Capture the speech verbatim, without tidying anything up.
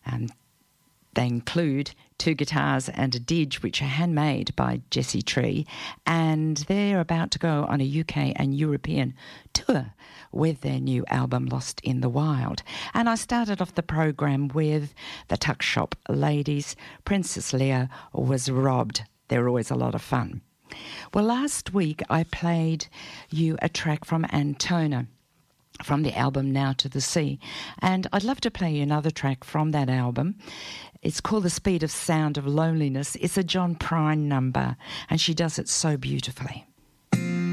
Um, they include two guitars and a didge, which are handmade by Jessie Tree, and they're about to go on a U K and European tour with their new album Lost in the Wild. And I started off the program with the Tuck Shop Ladies. Princess Leia Was Robbed. They're always a lot of fun. Well, last week I played you a track from Antona, from the album Now to the Sea, and I'd love to play you another track from that album. It's called The Speed of Sound of Loneliness. It's a John Prine number, and she does it so beautifully.